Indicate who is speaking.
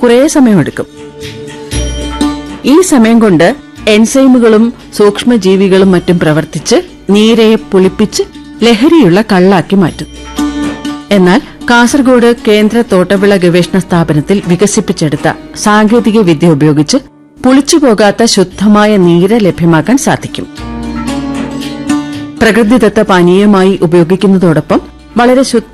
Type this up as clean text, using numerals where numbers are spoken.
Speaker 1: കുറേ സമയമെടുക്കും. ഈ സമയം കൊണ്ട് എൻസൈമുകളും സൂക്ഷ്മജീവികളും മറ്റും പ്രവർത്തിച്ച് നീരയെ പുളിപ്പിച്ച് ലഹരിയുള്ള കള്ളാക്കി മാറ്റും. എന്നാൽ കാസർഗോഡ് കേന്ദ്ര തോട്ടവിള ഗവേഷണ സ്ഥാപനത്തിൽ വികസിപ്പിച്ചെടുത്ത സാങ്കേതിക വിദ്യ ഉപയോഗിച്ച് പുളിച്ചുപോകാത്ത ശുദ്ധമായ നീര ലഭ്യമാക്കാൻ സാധിക്കും. പ്രകൃതിദത്ത പാനീയമായി ഉപയോഗിക്കുന്നതോടൊപ്പം വളരെ